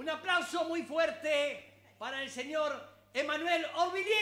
Un aplauso muy fuerte para el señor Emmanuel Orvillier.